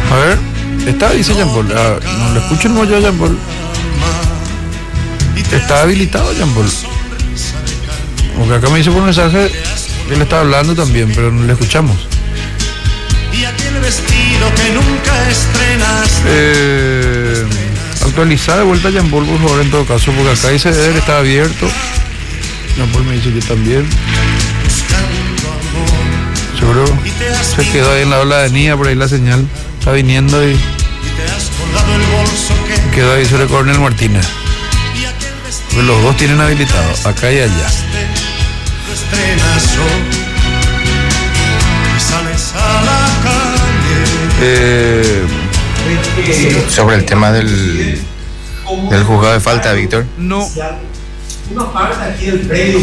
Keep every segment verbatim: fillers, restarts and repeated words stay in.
A ver, está, dice Jean Paul. Ah, no le escucho el mollo a Jean Paul. Está habilitado Jean Paul. Porque acá me dice por mensaje que él está hablando también, pero no le escuchamos. Eh, actualizar de vuelta a Jean Paul, por favor, en todo caso, porque acá dice él está abierto. Jean Paul me dice que también. Seguro se quedó ahí en la ola de Nia, por ahí la señal está viniendo y quedó ahí sobre Coronel Martínez. Pues los dos tienen habilitado, acá y allá. Eh, Sobre el tema del, del juzgado de falta, Víctor. No. Una parte aquí del predio.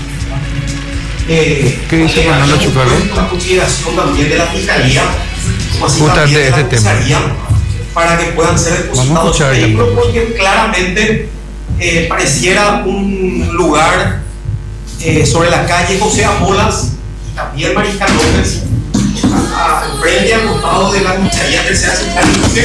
Eh, ¿Qué dice Fernando Chucarro? La consideración también de la fiscalía, como así Justamente también de la este tema. comisaría, para que puedan ser depositados los vehículos, porque claramente eh, pareciera un lugar eh, sobre la calle José Amolas y también Mariscal López, al frente y al costado de la comisaría tercera central,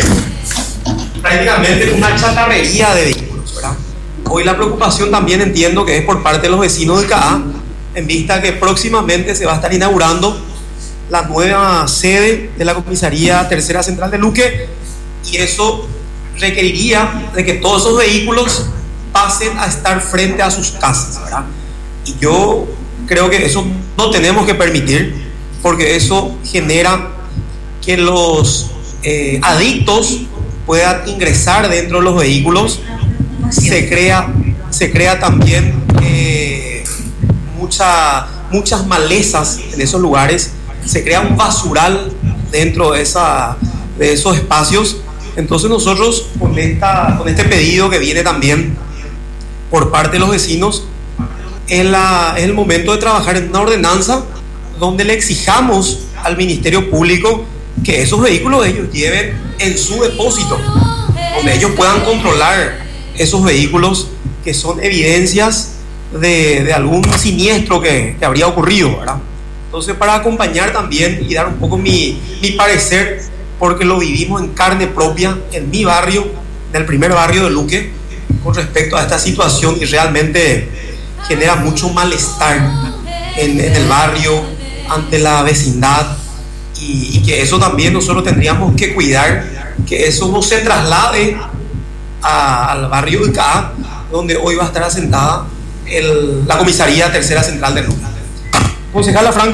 prácticamente una chatarrería de vehículos, ¿verdad? Hoy la preocupación también entiendo que es por parte de los vecinos de C A A, en vista que próximamente se va a estar inaugurando la nueva sede de la comisaría tercera central de Luque, y eso requeriría de que todos esos vehículos pasen a estar frente a sus casas, ¿verdad? Y yo creo que eso no tenemos que permitir, porque eso genera que los eh, adictos puedan ingresar dentro de los vehículos. Se crea, se crea también eh, mucha, muchas malezas en esos lugares, se crea un basural dentro de, esa, de esos espacios. Entonces nosotros con, esta, con este pedido que viene también por parte de los vecinos, es, la, es el momento de trabajar en una ordenanza donde le exijamos al Ministerio Público que esos vehículos ellos lleven en su depósito, donde ellos puedan controlar esos vehículos que son evidencias de, de algún siniestro que, que habría ocurrido, ¿verdad? Entonces, para acompañar también y dar un poco mi, mi parecer, porque lo vivimos en carne propia en mi barrio, en el primer barrio de Luque, con respecto a esta situación, y realmente genera mucho malestar en, en el barrio, ante la vecindad, y, y que eso también nosotros tendríamos que cuidar, que eso no se traslade a, al barrio de C A A, donde hoy va a estar asentada el, la comisaría tercera central de Luque. Concejala Franco.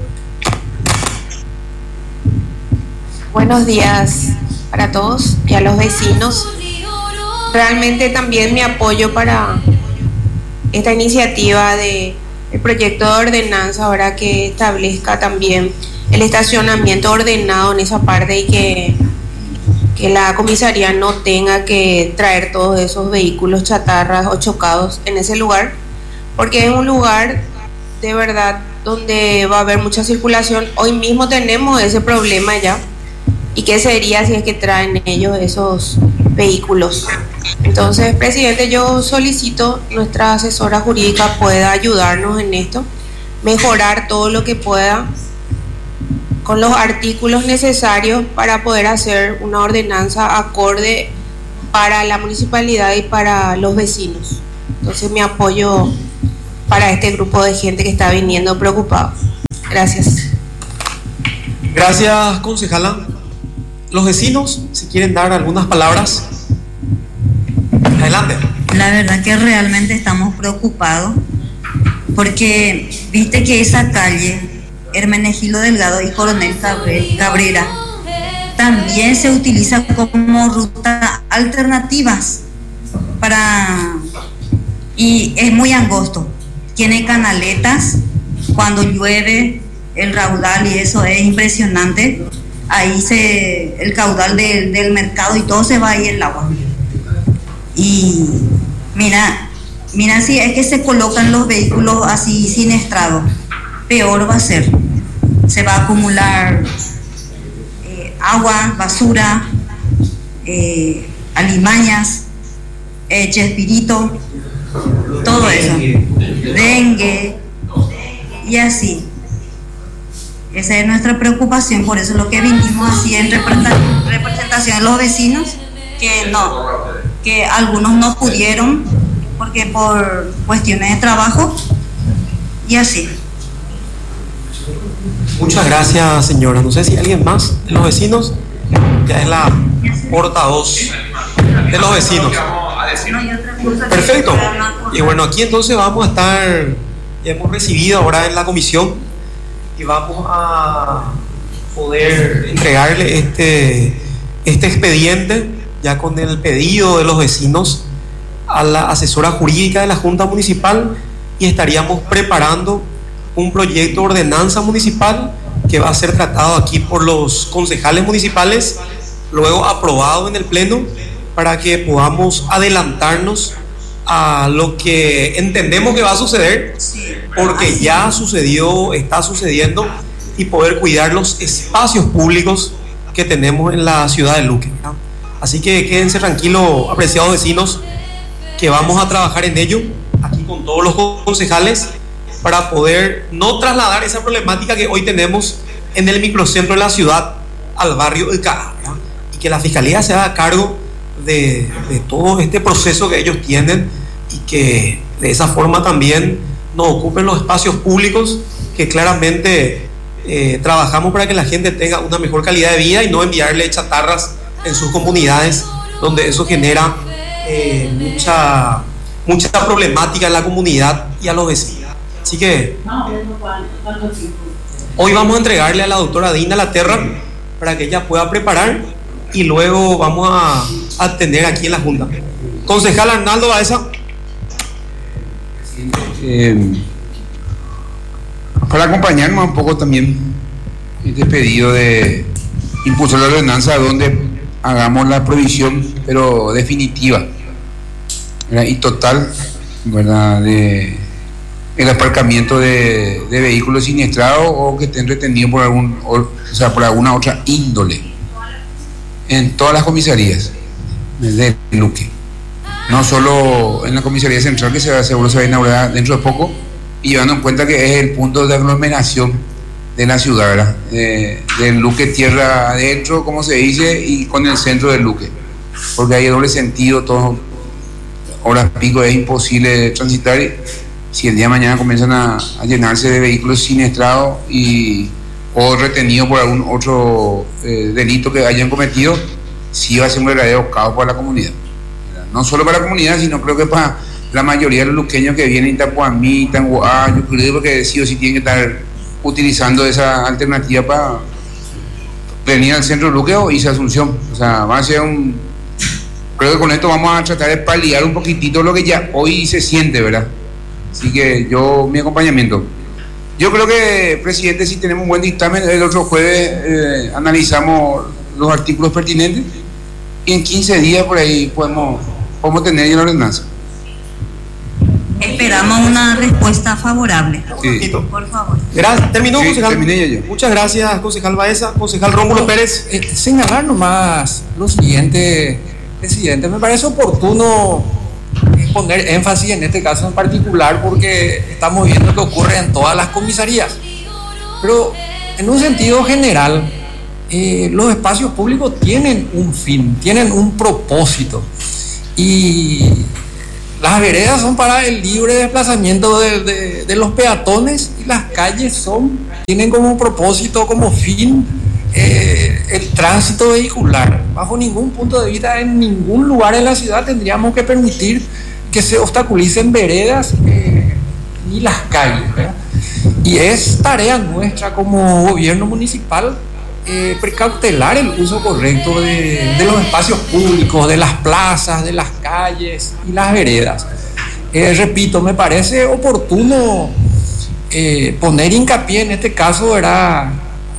Buenos días para todos y a los vecinos. Realmente también mi apoyo para esta iniciativa de el proyecto de ordenanza, ahora que establezca también el estacionamiento ordenado en esa parte, y que, que la comisaría no tenga que traer todos esos vehículos chatarras o chocados en ese lugar, porque es un lugar de verdad donde va a haber mucha circulación. Hoy mismo tenemos ese problema ya, y qué sería si es que traen ellos esos vehículos. Entonces, presidente, yo solicito nuestra asesora jurídica pueda ayudarnos en esto, mejorar todo lo que pueda con los artículos necesarios para poder hacer una ordenanza acorde para la municipalidad y para los vecinos. Entonces, mi apoyo para este grupo de gente que está viniendo preocupado. Gracias. Gracias, concejala. Los vecinos, si quieren dar algunas palabras. Adelante. La verdad que realmente estamos preocupados, porque viste que esa calle, Hermenegildo Delgado y Coronel Cabrera, también se utiliza como rutas alternativas para, y es muy angosto, tiene canaletas, cuando llueve el raudal y eso es impresionante, ahí se, el caudal de, del mercado y todo se va ahí el agua. Y mira, mira si es que se colocan los vehículos así sin estrado, peor va a ser. Se va a acumular eh, agua, basura, eh, alimañas, eh, chespirito, todo eso, dengue y así. Esa es nuestra preocupación, por eso lo que vinimos así en representación de los vecinos, que no, que algunos no pudieron porque por cuestiones de trabajo y así. Muchas gracias, señora. No sé si alguien más de los vecinos, ya es la portavoz de los vecinos. Perfecto. Y bueno, aquí entonces vamos a estar, ya hemos recibido ahora en la comisión y vamos a poder entregarle este, este expediente ya con el pedido de los vecinos a la asesora jurídica de la Junta Municipal y estaríamos preparando un proyecto de ordenanza municipal que va a ser tratado aquí por los concejales municipales, luego aprobado en el pleno para que podamos adelantarnos a lo que entendemos que va a suceder, porque ya sucedió, está sucediendo, y poder cuidar los espacios públicos que tenemos en la ciudad de Luque, ¿verdad? Así que quédense tranquilos, apreciados vecinos, que vamos a trabajar en ello aquí con todos los concejales para poder no trasladar esa problemática que hoy tenemos en el microcentro de la ciudad al barrio del Caa, ¿verdad? Y que la Fiscalía se haga cargo de, de todo este proceso que ellos tienen y que de esa forma también nos ocupen los espacios públicos que claramente eh, trabajamos para que la gente tenga una mejor calidad de vida y no enviarle chatarras en sus comunidades, donde eso genera eh, mucha, mucha problemática en la comunidad y a los vecinos. Así que hoy vamos a entregarle a la doctora Dina Laterra para que ella pueda preparar y luego vamos a atender aquí en la Junta. Concejal Arnaldo Baeza. Eh, para acompañarnos un poco también este pedido de impulsar la ordenanza donde hagamos la prohibición pero definitiva, ¿verdad? Y total, ¿verdad? De el aparcamiento de, de vehículos siniestrados o que estén retenidos por algún o, o sea por alguna otra índole en todas las comisarías de Luque, no solo en la comisaría central que se va, seguro se va a inaugurar dentro de poco, y llevando en cuenta que es el punto de aglomeración de la ciudad, ¿verdad? Eh, del Luque tierra adentro, como se dice, y con el centro del Luque, porque hay doble sentido, todo horas pico es imposible transitar. Si el día de mañana comienzan a, a llenarse de vehículos siniestrados y o retenidos por algún otro eh, delito que hayan cometido, sí va a ser un verdadero caos para la comunidad, ¿verdad? No solo para la comunidad, sino creo que para la mayoría de los luqueños que vienen en Tapuamí, Tanguá, yo creo que sí o sí tienen que estar utilizando esa alternativa para venir al centro de Luque o irse a Asunción. O sea, va a ser un... Creo que con esto vamos a tratar de paliar un poquitito lo que ya hoy se siente, ¿verdad? Así que yo, mi acompañamiento. Yo creo que, presidente, si tenemos un buen dictamen, el otro jueves eh, analizamos los artículos pertinentes y en quince días por ahí podemos, podemos tener ya la ordenanza. Esperamos una respuesta favorable. Sí. Por favor. Gracias. ¿Terminó, Sí, concejal? terminé ya yo. Muchas gracias, concejal Baeza. Concejal Rómulo Pérez. Eh, señalar nomás lo siguiente, presidente, me parece oportuno poner énfasis en este caso en particular porque estamos viendo que ocurre en todas las comisarías, pero en un sentido general eh, los espacios públicos tienen un fin, tienen un propósito, y las veredas son para el libre desplazamiento de, de, de los peatones, y las calles son, tienen como propósito, como fin eh, el tránsito vehicular. Bajo ningún punto de vista, en ningún lugar en la ciudad tendríamos que permitir que se obstaculicen veredas eh, ni las calles, ¿verdad? Y es tarea nuestra como gobierno municipal eh, precautelar el uso correcto de, de los espacios públicos, de las plazas, de las calles y las veredas. Eh, repito, me parece oportuno eh, poner hincapié en este caso, era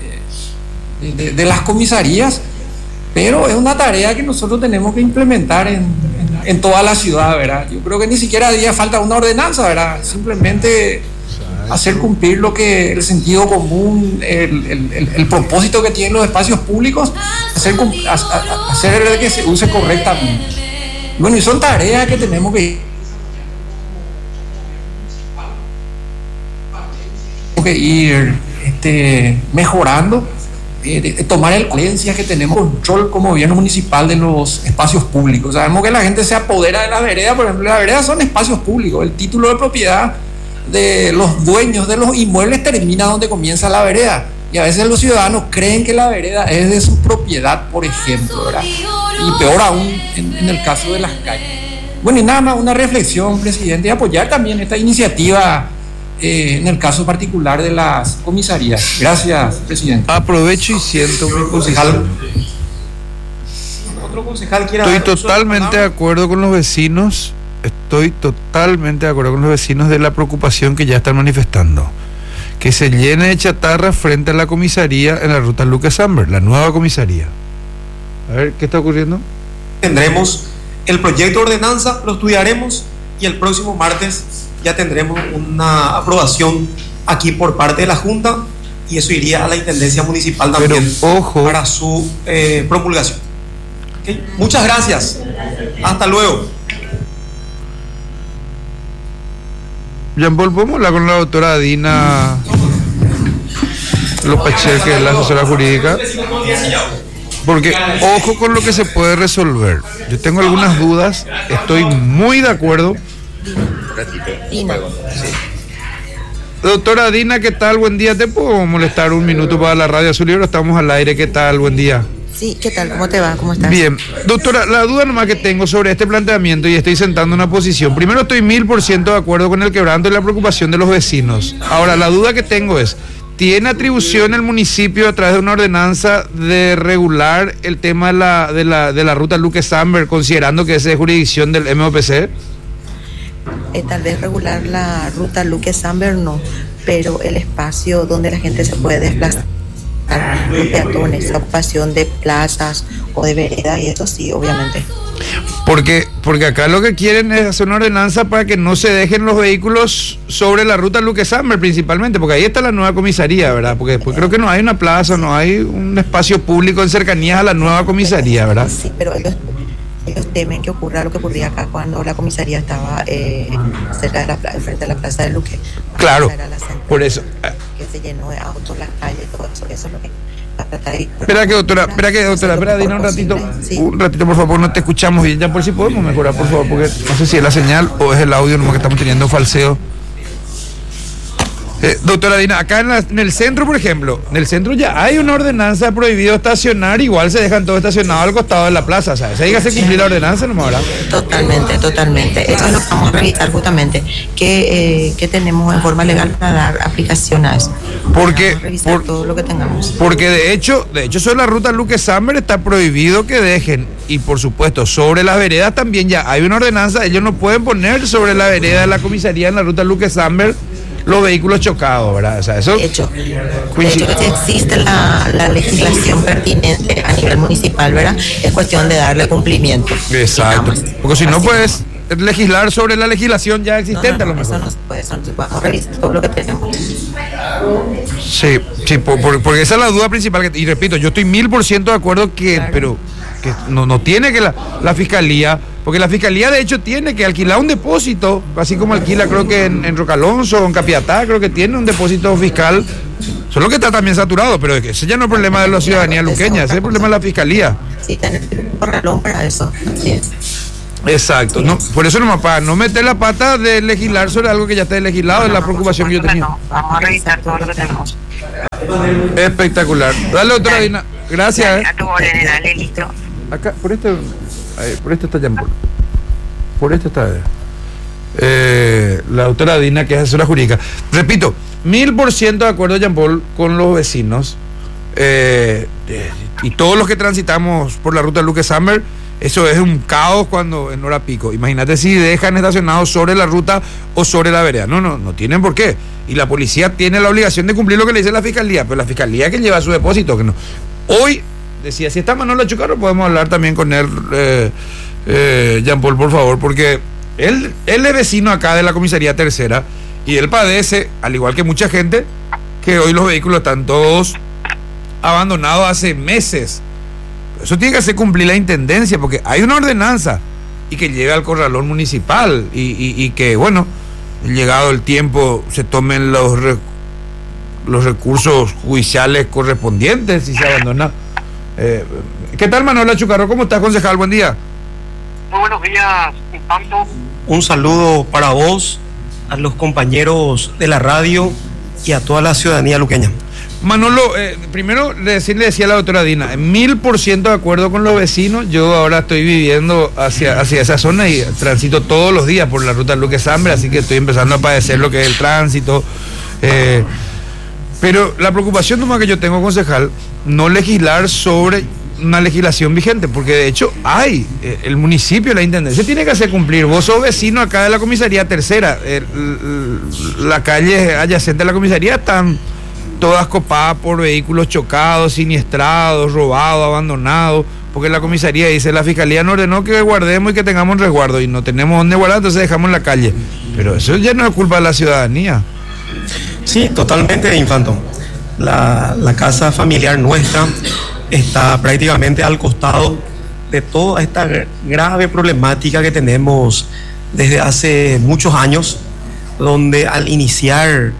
eh, de, de las comisarías, pero es una tarea que nosotros tenemos que implementar en, en, en toda la ciudad, ¿verdad? Yo creo que ni siquiera haría falta una ordenanza, ¿verdad? Simplemente hacer cumplir lo que el sentido común, el, el, el, el propósito que tienen los espacios públicos, hacer, hacer que se use correctamente. Bueno, y son tareas que tenemos que, que ir este, mejorando, eh, de, de tomar el conciencia que tenemos control como gobierno municipal de los espacios públicos. Sabemos que la gente se apodera de las veredas, por ejemplo, las veredas son espacios públicos, el título de propiedad de los dueños de los inmuebles termina donde comienza la vereda, y a veces los ciudadanos creen que la vereda es de su propiedad, por ejemplo, ¿verdad? Y peor aún en, en el caso de las calles. Bueno, y nada más una reflexión, presidente, y apoyar también esta iniciativa eh, en el caso particular de las comisarías. Gracias, presidente. Aprovecho y siento mi posición. Otro concejal quiera Estoy dar uso de la totalmente de palabra. acuerdo con los vecinos, estoy totalmente de acuerdo con los vecinos de la preocupación que ya están manifestando. Que se llene de chatarra frente a la comisaría en la ruta Lucas Amber, la nueva comisaría. A ver, ¿qué está ocurriendo? Tendremos el proyecto de ordenanza, lo estudiaremos y el próximo martes ya tendremos una aprobación aquí por parte de la Junta y eso iría a la Intendencia Municipal también. Pero, ojo, para su eh, promulgación. ¿Okay? Muchas gracias. Hasta luego. Jean Paul, ¿podemos hablar con la doctora Dina Lopachel, que es la asesora jurídica? Porque ojo con lo que se puede resolver. Yo tengo algunas dudas, estoy muy de acuerdo. Doctora Dina, ¿qué tal? Buen día. ¿Te puedo molestar un minuto para la radio Azul Libro? Estamos al aire. ¿Qué tal? Buen día. Sí, ¿qué tal? ¿Cómo te va? ¿Cómo estás? Bien. Doctora, la duda nomás que tengo sobre este planteamiento, y estoy sentando una posición. Primero, estoy mil por ciento de acuerdo con el quebranto y la preocupación de los vecinos. Ahora, la duda que tengo es, ¿tiene atribución el municipio a través de una ordenanza de regular el tema de la, de la, de la ruta Lucas Amber, considerando que es de jurisdicción del M O P C? Eh, tal vez regular la ruta Lucas Amber no, pero el espacio donde la gente se puede desplazar, los peatones, la ocupación de plazas o de veredas, y eso sí, obviamente. Porque, porque acá lo que quieren es hacer una ordenanza para que no se dejen los vehículos sobre la ruta Lucas Amber principalmente, porque ahí está la nueva comisaría, ¿verdad? Porque después creo que no hay una plaza, no hay un espacio público en cercanías a la nueva comisaría, ¿verdad? Sí, pero ellos, ellos temen que ocurra lo que ocurría acá cuando la comisaría estaba eh, cerca de la plaza, frente a la plaza de Luque. Claro, por eso. Que se llenó de autos, las calles, todo eso, eso es lo que va a tratar de... Espera que, doctora, espera que, doctora, espera, Dina, un ratito, sí. un ratito, por favor, no te escuchamos bien, ya por si podemos mejorar, por favor, porque no sé si es la señal o es el audio, nomás que estamos teniendo falseo. Eh, doctora Dina, acá en, la, en el centro, por ejemplo, en el centro ya hay una ordenanza prohibido estacionar, igual se dejan todo estacionado al costado de la plaza, ¿sabes? Ahí se cumplir la ordenanza, ¿no, ahora? Totalmente, totalmente. Eso es lo que vamos a revisar justamente, que, eh, que tenemos en forma legal para dar aplicación a eso. Porque, vamos a revisar por, todo lo que tengamos. Porque de hecho, de hecho sobre la ruta Lucas Amber está prohibido que dejen, y por supuesto, sobre las veredas también ya hay una ordenanza, ellos no pueden poner sobre la vereda de la comisaría en la ruta Lucas Amber los vehículos chocados, ¿verdad? O sea, eso... De hecho, de hecho existe la, la legislación pertinente a nivel municipal, ¿verdad? Es cuestión de darle cumplimiento. Exacto. Porque si no puedes legislar sobre la legislación ya existente, no, no, a lo mejor. Eso no se puede, eso no se puede. Vamos a revisar todo lo que tenemos. Sí, sí, por, por, porque esa es la duda principal. Que, y repito, yo estoy mil por ciento de acuerdo que, claro, pero que no, no tiene que la, la fiscalía, porque la fiscalía de hecho tiene que alquilar un depósito, así como alquila creo que en, en Rocalonso o en Capiatá, creo que tiene un depósito fiscal, solo que está también saturado, pero ese ya no es problema de la ciudadanía luqueña, ese es el problema de la fiscalía. Sí, tener un corralón para eso, así es. Exacto, no, por eso no, para no meter la pata de legislar sobre algo que ya está legislado, es la preocupación que yo tenía. No, vamos a revisar todo lo que tenemos. Espectacular. Dale, doctora Dina. Gracias. Dale, a tu orden, dale, listo. Acá, por este, ahí, por este está Jean-Paul. Por este está eh, la doctora Dina, que es asesora jurídica. Repito, mil por ciento de acuerdo, Jean-Paul, con los vecinos eh, eh, y todos los que transitamos por la ruta Lucas Amber. Eso es un caos cuando en hora pico. Imagínate si dejan estacionados sobre la ruta o sobre la vereda. No, no, no tienen por qué. Y la policía tiene la obligación de cumplir lo que le dice la fiscalía, pero la fiscalía que lleva su depósito, que no. Hoy, decía, si está Manolo Chucarro, podemos hablar también con él, eh, eh, Jean-Paul, por favor, porque él, él es vecino acá de la comisaría tercera y él padece, al igual que mucha gente, que hoy los vehículos están todos abandonados hace meses. Eso tiene que hacer cumplir la intendencia, porque hay una ordenanza y que llega al corralón municipal y, y, y que, bueno, llegado el tiempo, se tomen los re, los recursos judiciales correspondientes si se abandona. Eh, ¿Qué tal, Manuela Chucarro? ¿Cómo estás, concejal? Buen día. Muy buenos días, Infante. Un saludo para vos, a los compañeros de la radio y a toda la ciudadanía luqueña. Manolo, eh, primero decirle, decía la doctora Dina, mil por ciento de acuerdo con los vecinos. Yo ahora estoy viviendo hacia, hacia esa zona y transito todos los días por la ruta Luque Sambre, así que estoy empezando a padecer lo que es el tránsito. Eh, pero la preocupación nomás que yo tengo, concejal, no legislar sobre una legislación vigente, porque de hecho hay, eh, el municipio, la intendencia tiene que hacer cumplir. Vos sos vecino acá de la comisaría tercera, eh, la calle adyacente a la comisaría están todas copadas por vehículos chocados, siniestrados, robados, abandonados, porque la comisaría dice, la fiscalía nos ordenó que guardemos y que tengamos un resguardo, y no tenemos dónde guardar, entonces dejamos en la calle. Pero eso ya no es culpa de la ciudadanía. Sí, totalmente, Infanto. La, la casa familiar nuestra está prácticamente al costado de toda esta grave problemática que tenemos desde hace muchos años, donde al iniciar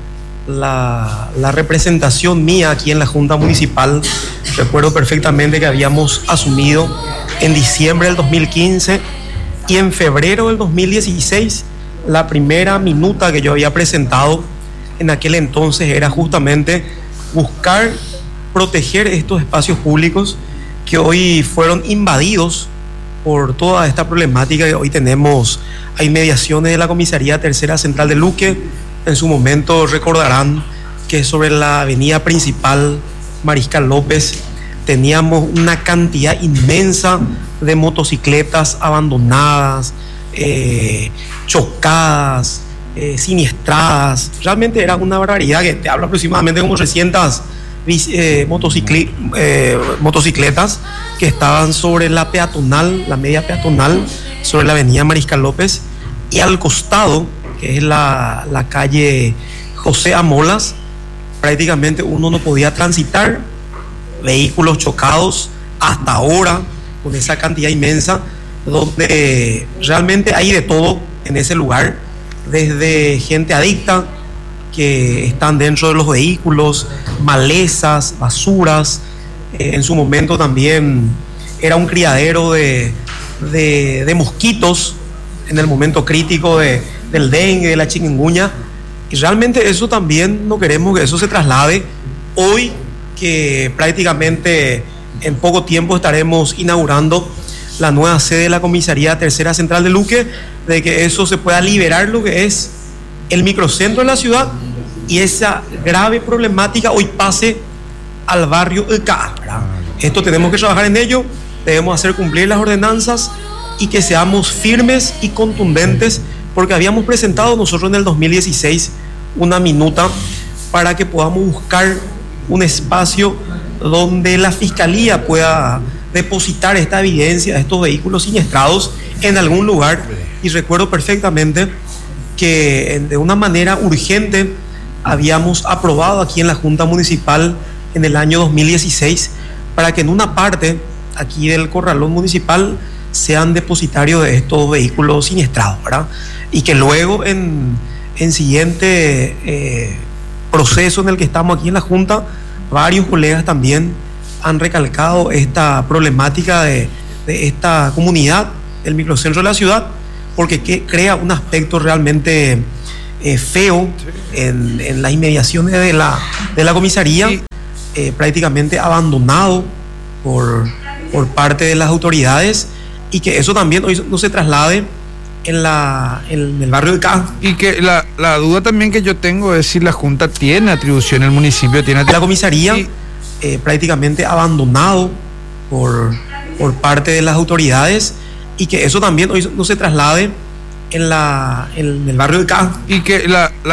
La, la representación mía aquí en la Junta Municipal, recuerdo perfectamente que habíamos asumido en diciembre del dos mil quince y en febrero del dos mil dieciséis la primera minuta que yo había presentado en aquel entonces era justamente buscar proteger estos espacios públicos que hoy fueron invadidos por toda esta problemática que hoy tenemos a inmediaciones de la Comisaría Tercera Central de Luque. En su momento recordarán que sobre la avenida principal Mariscal López teníamos una cantidad inmensa de motocicletas abandonadas, eh, chocadas, eh, siniestradas. Realmente era una barbaridad, que te hablo aproximadamente como trescientas eh, motocicli, eh, motocicletas que estaban sobre la peatonal, la media peatonal, sobre la avenida Mariscal López, y al costado, que es la, la calle José Amolas, prácticamente uno no podía transitar, vehículos chocados hasta ahora, con esa cantidad inmensa, donde realmente hay de todo en ese lugar, desde gente adicta que están dentro de los vehículos, malezas, basuras. Eh, en su momento también era un criadero de, de, de mosquitos en el momento crítico de del dengue, de la chikungunya, y realmente eso también no queremos que eso se traslade. Hoy que prácticamente en poco tiempo estaremos inaugurando la nueva sede de la Comisaría Tercera Central de Luque, de que eso se pueda liberar lo que es el microcentro de la ciudad y esa grave problemática hoy pase al barrio El C A A. Esto tenemos que trabajar en ello, debemos hacer cumplir las ordenanzas y que seamos firmes y contundentes, porque habíamos presentado nosotros en el dos mil dieciséis una minuta para que podamos buscar un espacio donde la fiscalía pueda depositar esta evidencia de estos vehículos siniestrados en algún lugar. Y recuerdo perfectamente que de una manera urgente habíamos aprobado aquí en la Junta Municipal en el año dos mil dieciséis para que en una parte aquí del corralón municipal sean depositarios de estos vehículos siniestrados, ¿verdad? Y que luego en, en siguiente eh, proceso en el que estamos aquí en la Junta, varios colegas también han recalcado esta problemática de, de esta comunidad, el microcentro de la ciudad, porque que crea un aspecto realmente eh, feo en, en las inmediaciones de la, de la comisaría, eh, prácticamente abandonado por, por parte de las autoridades, y que eso también hoy no se traslade en, la, en el barrio de K. Y que la, la duda también que yo tengo es si la Junta tiene atribución, el municipio tiene atribución. La comisaría sí. eh, prácticamente abandonado por, por parte de las autoridades, y que eso también hoy no se traslade en, la, en el barrio de K. Y que la, la